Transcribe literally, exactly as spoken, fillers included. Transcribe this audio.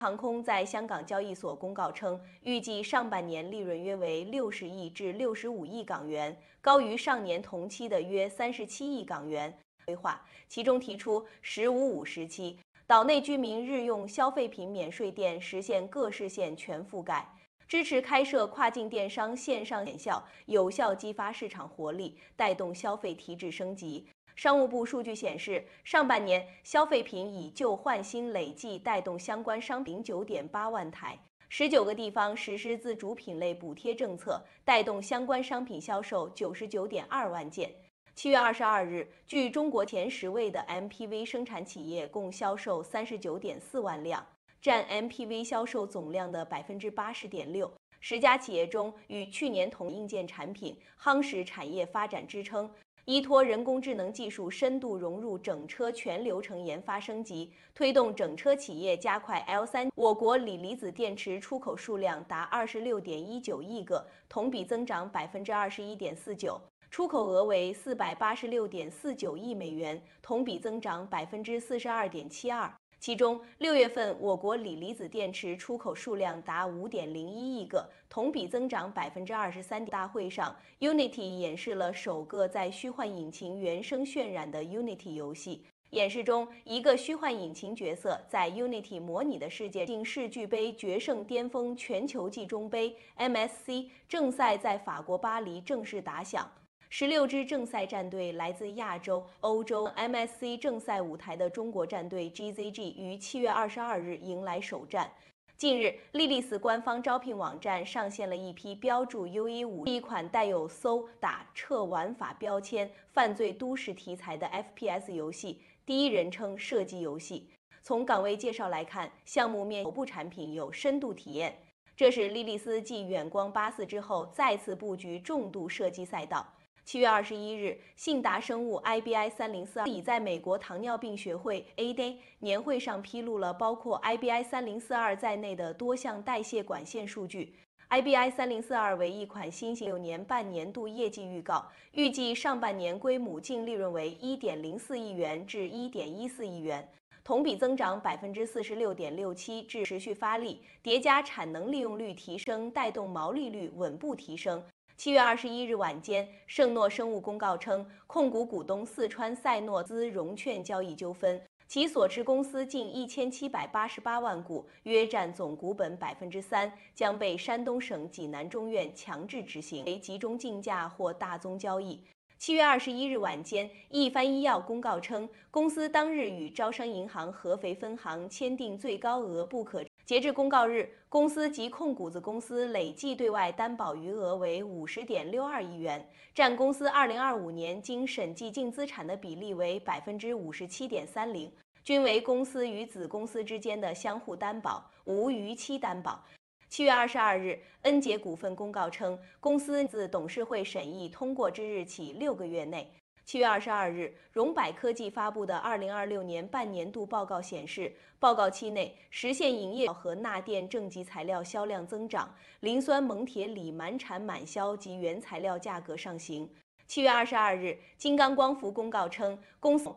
航空在香港交易所公告称，预计上半年利润约为六十亿至六十五亿港元，高于上年同期的约三十七亿港元。规划其中提出“十五五”时期，岛内居民日用消费品免税店实现各市县全覆盖，支持开设跨境电商线上显效，有效激发市场活力，带动消费提质升级。商务部数据显示，上半年消费品以旧换新累计带动相关商品九点八万台，十九个地方实施自主品类补贴政策，带动相关商品销售九十九点二万件。七月二十二日，据中国前十位的 M P V 生产企业共销售三十九点四万辆，占 M P V 销售总量的百分之八十点六。十家企业中，与去年同硬件产品夯实产业发展支撑。依托人工智能技术深度融入整车全流程研发升级，推动整车企业加快 L 三。我国锂离子电池出口数量达二十六点一九亿个，同比增长百分之二十一点四九，出口额为四百八十六点四九亿美元，同比增长百分之四十二点七二。其中，六月份我国锂离子电池出口数量达五点零一亿个，同比增长百分之二十三。大会上 ，Unity 演示了首个在虚幻引擎原生渲染的 Unity 游戏。演示中，一个虚幻引擎角色在 Unity 模拟的世界进世俱杯决胜巅峰全球季中杯 M S C 正赛在法国巴黎正式打响。十六支正赛战队来自亚洲、欧洲 M S C 正赛舞台的中国战队 G Z G 于七月二十二日迎来首战。近日，莉莉丝官方招聘网站上线了一批标注 U E 五，一款带有搜、打、撤玩法标签、犯罪都市题材的 F P S 游戏，第一人称射击游戏。从岗位介绍来看，项目面首部产品有深度体验，这是莉莉丝继远光八四之后再次布局重度射击赛道。七月二十一日，信达生物 I B I 三零四二已在美国糖尿病学会 A D A 年会上披露了包括 I B I 三零四二在内的多项代谢管线数据。I B I 三零四二为一款新型六年半年度业绩预告，预计上半年归母净利润为一点零四亿元至一点一四亿元，同比增长百分之四十六点六七，至持续发力，叠加产能利用率提升，带动毛利率稳步提升。七月二十一日晚间，圣诺生物公告称，控股股东四川赛诺资融券交易纠纷，其所持公司近一千七百八十八万股，约占总股本百分之三，将被山东省济南中院强制执行为集中竞价或大宗交易。七月二十一日晚间，一帆医药公告称，公司当日与招商银行合肥分行签订最高额不可。截至公告日，公司及控股子公司累计对外担保余额为五十点六二亿元，占公司二零二五年经审计净资产的比例为百分之五十七点三零，均为公司与子公司之间的相互担保，无逾期担保。七月二十二日，恩捷股份公告称，公司自董事会审议通过之日起六个月内。七月二十二日，荣百科技发布的二零二六年半年度报告显示，报告期内实现营业和钠电正极材料销量增长，磷酸锰铁锂满产满销及原材料价格上行。七月二十二日，金刚光伏公告称，公司